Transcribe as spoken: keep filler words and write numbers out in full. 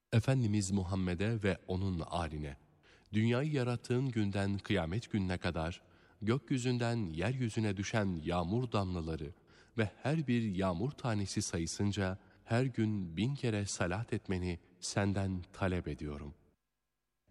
Efendimiz Muhammed'e ve onun âline, dünyayı yarattığın günden kıyamet gününe kadar, gökyüzünden yeryüzüne düşen yağmur damlaları ve her bir yağmur tanesi sayısınca her gün bin kere salat etmeni senden talep ediyorum.